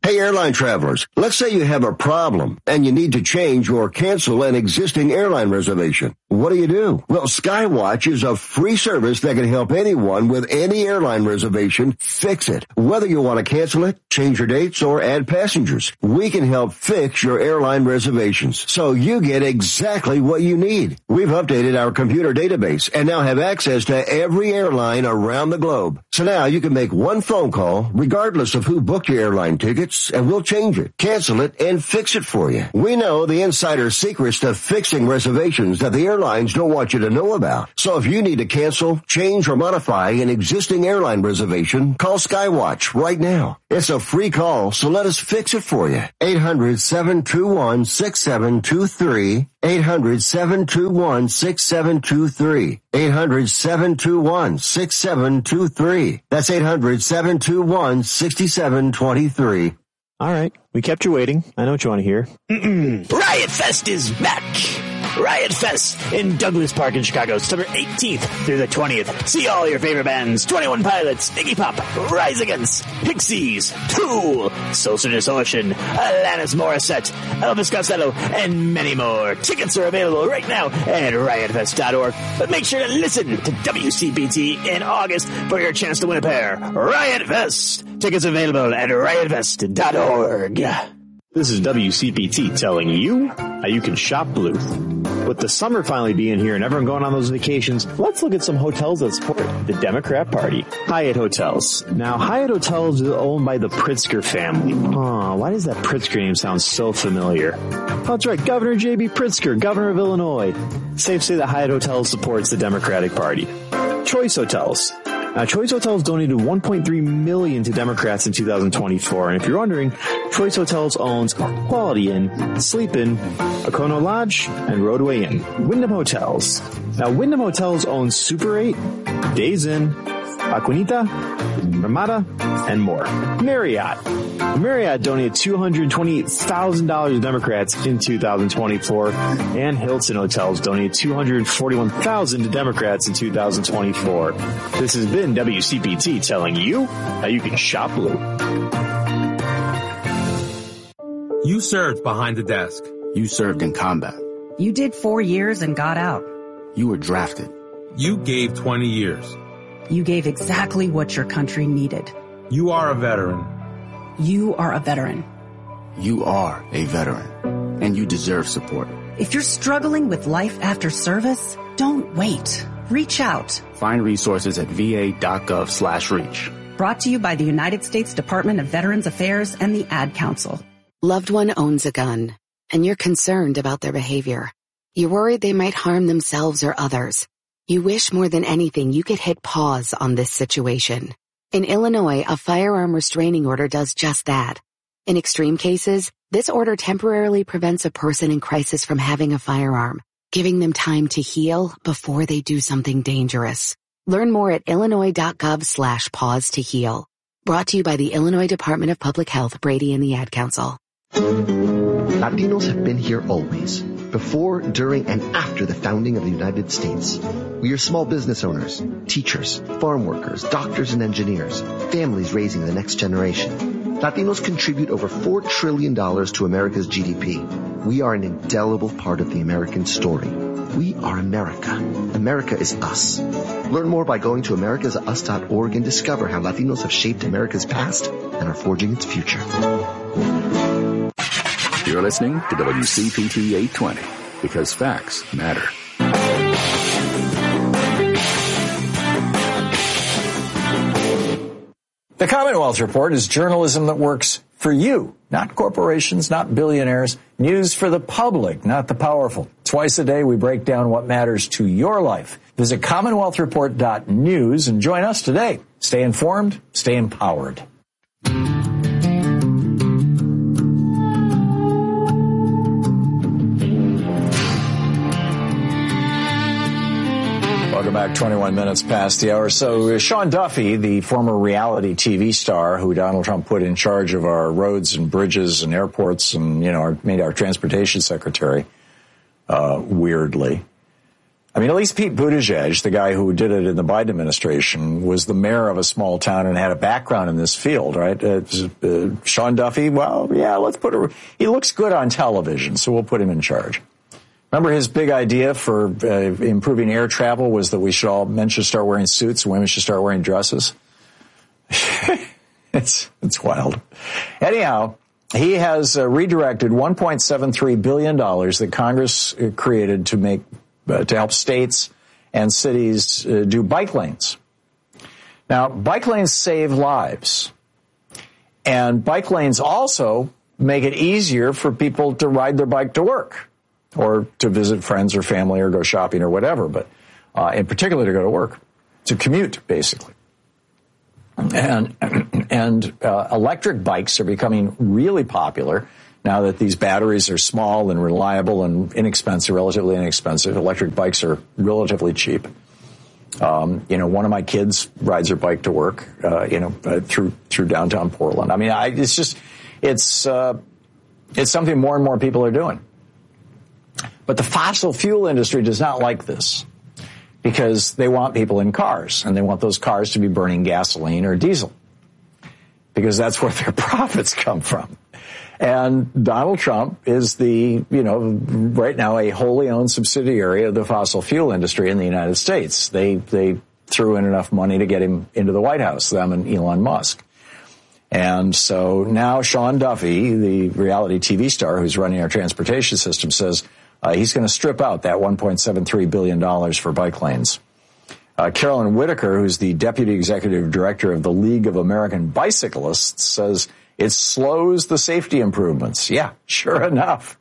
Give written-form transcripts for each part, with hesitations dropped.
Hey, airline travelers, let's say you have a problem and you need to change or cancel an existing airline reservation. What do? Well, Skywatch is a free service that can help anyone with any airline reservation fix it. Whether you want to cancel it, change your dates, or add passengers, we can help fix your airline reservations so you get exactly what you need. We've updated our computer database and now have access to every airline around the globe. So now you can make one phone call regardless of who booked your airline tickets, and we'll change it, cancel it, and fix it for you. We know the insider secrets to fixing reservations that the airlines don't want you to know about. So if you need to cancel, change, or modify an existing airline reservation, call Skywatch right now. It's a free call, so let us fix it for you. 800-721-6723. 800-721-6723. 800-721-6723. That's 800-721-6723. All right. We kept you waiting. I know what you want to hear. Riot Fest is back. Riot Fest in Douglas Park in Chicago, September 18th through the 20th. See all your favorite bands: 21 Pilots, Iggy Pop, Rise Against, Pixies, Tool, Social Distortion, Alanis Morissette, Elvis Costello, and many more. Tickets are available right now at riotfest.org. But make sure to listen to WCPT in August for your chance to win a pair. Riot Fest. Tickets available at riotfest.org. This is WCPT telling you how you can shop blue. With the summer finally being here and everyone going on those vacations, let's look at some hotels that support the Democrat Party. Hyatt Hotels. Now, Hyatt Hotels is owned by the Pritzker family. Why does that Pritzker name sound so familiar? Oh, that's right, Governor J.B. Pritzker, governor of Illinois. Safe to say that Hyatt Hotels supports the Democratic Party. Choice Hotels. Now, Choice Hotels donated $1.3 million to Democrats in 2024. And if you're wondering, Choice Hotels owns Quality Inn, Sleep Inn, Okono Lodge, and Roadway Inn. Wyndham Hotels. Now, Wyndham Hotels owns Super 8, Days Inn, Aquanita, Ramada, and more. Marriott. Marriott donated $228,000 to Democrats in 2024, and Hilton Hotels donated $241,000 to Democrats in 2024. This has been WCPT telling you how you can shop blue. You served behind the desk. You served in combat. You did 4 years and got out. You were drafted. You gave 20 years. You gave exactly what your country needed. You are a veteran. You are a veteran. You are a veteran, and you deserve support. If you're struggling with life after service, don't wait. Reach out. Find resources at va.gov/reach. Brought to you by the United States Department of Veterans Affairs and the Ad Council. Loved one owns a gun, and you're concerned about their behavior. You're worried they might harm themselves or others. You wish more than anything you could hit pause on this situation. In Illinois, a firearm restraining order does just that. In extreme cases, this order temporarily prevents a person in crisis from having a firearm, giving them time to heal before they do something dangerous. Learn more at illinois.gov/pause to heal. Brought to you by the Illinois Department of Public Health, Brady, and the Ad Council. Latinos have been here always, before, during, and after the founding of the United States. We are small business owners, teachers, farm workers, doctors and engineers, families raising the next generation. Latinos contribute over $4 trillion to America's GDP. We are an indelible part of the American story. We are America. America is us. Learn more by going to americasus.org and discover how Latinos have shaped America's past and are forging its future. You're listening to WCPT 820, because facts matter. The Commonwealth Report is journalism that works for you, not corporations, not billionaires. News for the public, not the powerful. Twice a day, we break down what matters to your life. Visit CommonwealthReport.news and join us today. Stay informed, stay empowered. Welcome back, 21 minutes past the hour. So Sean Duffy, the former reality TV star who Donald Trump put in charge of our roads and bridges and airports and, made our transportation secretary, weirdly, I mean, at least Pete Buttigieg, the guy who did it in the Biden administration, was the mayor of a small town and had a background in this field, right? Sean Duffy, well, yeah, he looks good on television, so we'll put him in charge. Remember his big idea for improving air travel was that men should start wearing suits and women should start wearing dresses? It's wild. Anyhow, he has redirected $1.73 billion that Congress created to help states and cities do bike lanes. Now, bike lanes save lives. And bike lanes also make it easier for people to ride their bike to work or to visit friends or family or go shopping or whatever, but in particular to go to work, to commute, basically. And electric bikes are becoming really popular now that these batteries are small and reliable and relatively inexpensive. Electric bikes are relatively cheap. One of my kids rides her bike to work, through downtown Portland. I mean, it's something more and more people are doing. But the fossil fuel industry does not like this because they want people in cars and they want those cars to be burning gasoline or diesel because that's where their profits come from. And Donald Trump is right now a wholly owned subsidiary of the fossil fuel industry in the United States. They threw in enough money to get him into the White House, them and Elon Musk. And so now Sean Duffy, the reality TV star who's running our transportation system, says he's going to strip out that $1.73 billion for bike lanes. Carolyn Whitaker, who's the deputy executive director of the League of American Bicyclists, says it slows the safety improvements. Yeah, sure enough.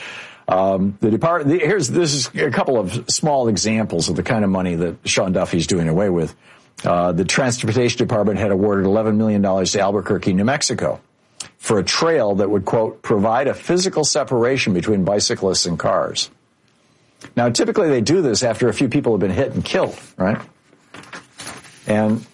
This is a couple of small examples of the kind of money that Sean Duffy's doing away with. The Transportation Department had awarded $11 million to Albuquerque, New Mexico, for a trail that would, quote, provide a physical separation between bicyclists and cars. Now, typically they do this after a few people have been hit and killed, right? And,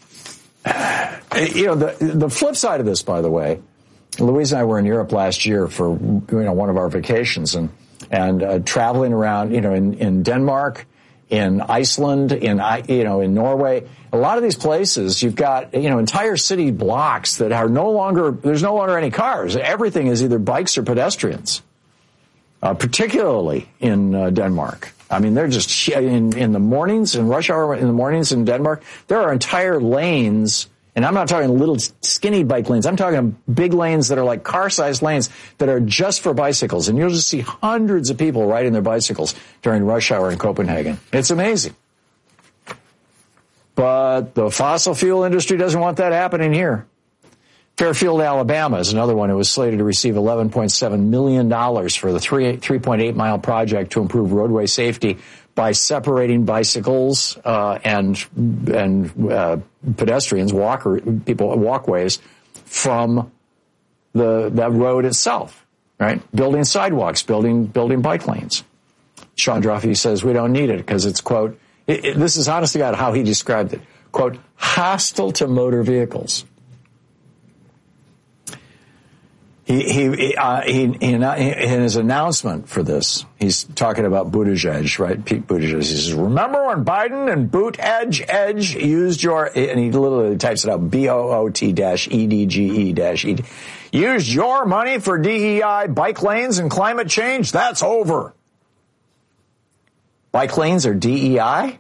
the flip side of this, by the way, Louise and I were in Europe last year for, one of our vacations and traveling around, in Denmark, in Iceland, in Norway. A lot of these places, you've got, entire city blocks that are there's no longer any cars. Everything is either bikes or pedestrians, particularly in Denmark. I mean, they're just in the mornings, in rush hour in the mornings in Denmark, there are entire lanes. And I'm not talking little skinny bike lanes. I'm talking big lanes that are like car-sized lanes that are just for bicycles. And you'll just see hundreds of people riding their bicycles during rush hour in Copenhagen. It's amazing. But the fossil fuel industry doesn't want that happening here. Fairfield, Alabama is another one who was slated to receive $11.7 million for the 3.8-mile project to improve roadway safety by separating bicycles and pedestrians, walkways from the road itself, right? Building sidewalks, building bike lanes. Sean Duffy says we don't need it because it's, quote, this is honest to God how he described it, quote, hostile to motor vehicles. In his announcement for this, he's talking about Buttigieg, right? Pete Buttigieg. He says, remember when Biden and Buttigieg used and he literally types it out, BOOT-EDGE-ED, used your money for DEI, bike lanes, and climate change? That's over. Bike lanes are DEI?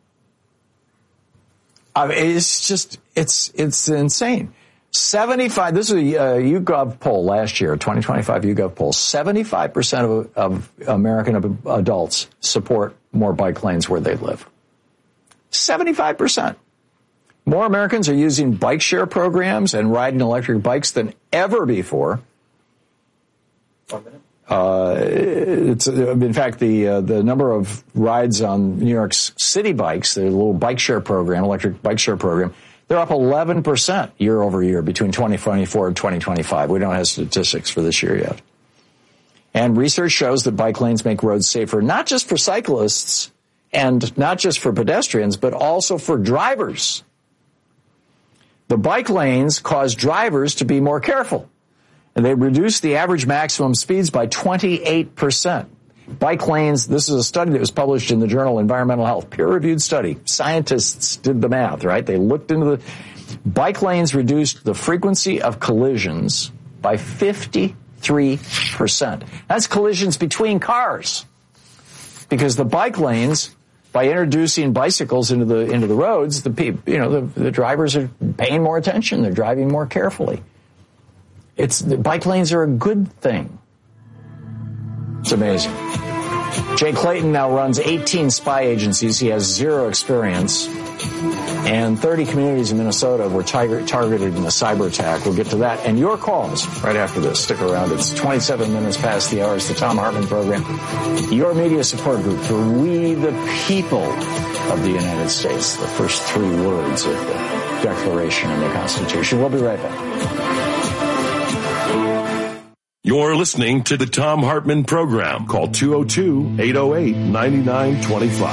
I mean, it's insane. 75, this is a YouGov poll last year, 2025 YouGov poll, 75% of American adults support more bike lanes where they live. 75%. More Americans are using bike share programs and riding electric bikes than ever before. 1 minute. It's in fact the number of rides on New York's city bikes, the little bike share program, electric bike share program, they're up 11% year over year between 2024 and 2025. We don't have statistics for this year yet. And research shows that bike lanes make roads safer, not just for cyclists and not just for pedestrians, but also for drivers. The bike lanes cause drivers to be more careful, and they reduce the average maximum speeds by 28%. Bike lanes, this is a study that was published in the journal Environmental Health, peer-reviewed study. Scientists did the math, right? They looked into the bike lanes, reduced the frequency of collisions by 53%. That's collisions between cars. Because the bike lanes, by introducing bicycles into the roads, the drivers are paying more attention. They're driving more carefully. The bike lanes are a good thing. It's amazing. Jay Clayton now runs 18 spy agencies. He has zero experience. And 30 communities in Minnesota were targeted in a cyber attack. We'll get to that. And your calls right after this. Stick around. It's 27 minutes past the hour. It's the Thom Hartmann Program. Your media support group for We the People of the United States. The first three words of the Declaration and the Constitution. We'll be right back. You're listening to the Thom Hartmann Program. Call 202-808-9925.